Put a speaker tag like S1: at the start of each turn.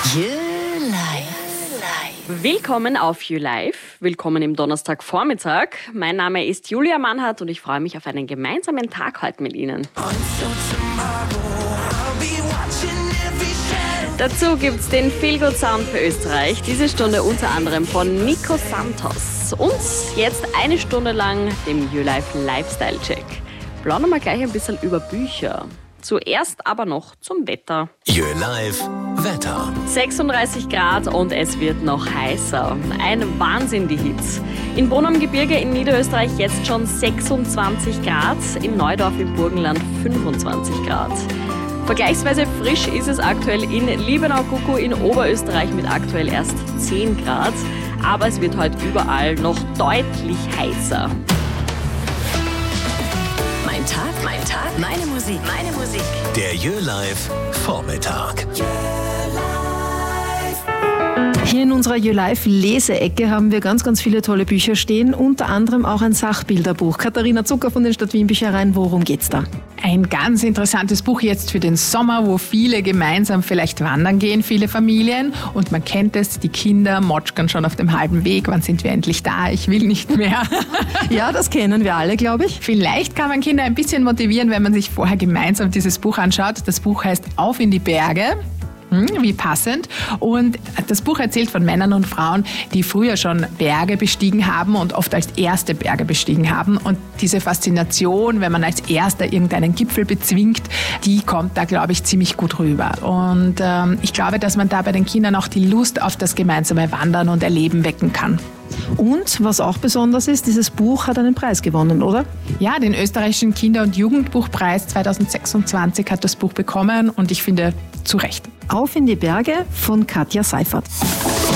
S1: Willkommen auf YouLife, willkommen im Donnerstagvormittag. Mein Name ist Julia Mannhardt und ich freue mich auf einen gemeinsamen Tag heute mit Ihnen. Dazu gibt's den Feelgood Sound für Österreich, diese Stunde unter anderem von Nico Santos. Und jetzt eine Stunde lang dem YouLife Lifestyle Check. Plaudern wir gleich ein bisschen über Bücher. Zuerst aber noch zum Wetter.
S2: YouLife Wetter.
S1: 36 Grad und es wird noch heißer. Ein Wahnsinn, die Hitze. In Brunn am Gebirge in Niederösterreich jetzt schon 26 Grad, in Neudorf im Burgenland 25 Grad. Vergleichsweise frisch ist es aktuell in Liebenau-Kuckuh in Oberösterreich mit aktuell erst 10 Grad. Aber es wird heute überall noch deutlich heißer.
S3: Mein Tag, meine Musik.
S2: Der YouLife Vormittag.
S4: Hier in unserer YouLife Leseecke haben wir ganz, ganz viele tolle Bücher stehen, unter anderem auch ein Sachbilderbuch. Katharina Zucker von den Stadt Wien Büchereien, worum geht's da?
S5: Ein ganz interessantes Buch jetzt für den Sommer, wo viele gemeinsam vielleicht wandern gehen, viele Familien. Und man kennt es, die Kinder motschern schon auf dem halben Weg. Wann sind wir endlich da? Ich will nicht mehr.
S4: Ja, das kennen wir alle, glaube ich.
S5: Vielleicht kann man Kinder ein bisschen motivieren, wenn man sich vorher gemeinsam dieses Buch anschaut. Das Buch heißt Auf in die Berge. Wie passend. Und das Buch erzählt von Männern und Frauen, die früher schon Berge bestiegen haben und oft als erste Berge bestiegen haben. Und diese Faszination, wenn man als Erster irgendeinen Gipfel bezwingt, die kommt da, glaube ich, ziemlich gut rüber. Und ich glaube, dass man da bei den Kindern auch die Lust auf das gemeinsame Wandern und Erleben wecken kann.
S4: Und was auch besonders ist, dieses Buch hat einen Preis gewonnen, oder?
S5: Ja, den österreichischen Kinder- und Jugendbuchpreis 2026 hat das Buch bekommen und ich finde, zu Recht.
S4: Auf in die Berge von Katja Seifert.